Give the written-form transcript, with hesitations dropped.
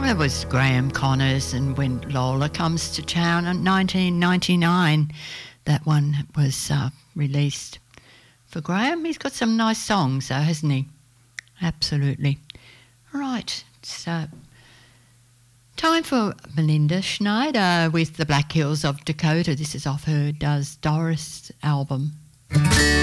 That was Graham Connors, and When Lola Comes to Town in 1999. That one was released for Graham. He's got some nice songs, though, hasn't he? Absolutely. Right, so time for Melinda Schneider with the Black Hills of Dakota. This is off her Does Doris album.